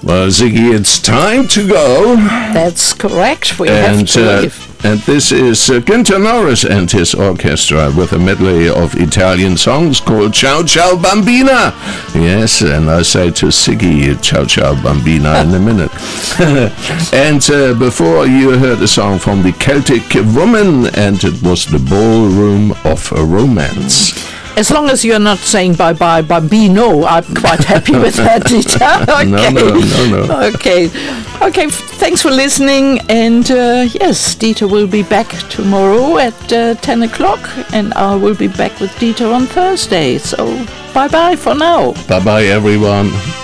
Well, Ziggy, it's time to go. That's correct. We have to leave. And this is Günther Norris and his orchestra with a medley of Italian songs called Ciao Ciao Bambina. Yes, and I say to Ziggy, Ciao Ciao Bambina in a minute. And before you heard a song from the Celtic Woman, and it was the Ballroom of Romance. As long as you're not saying bye-bye Bambino, I'm quite happy with that, Dieter. Okay. No. Okay, thanks for listening. And yes, Dieter will be back tomorrow at 10 o'clock. And I will be back with Dieter on Thursday. So bye-bye for now. Bye-bye, everyone.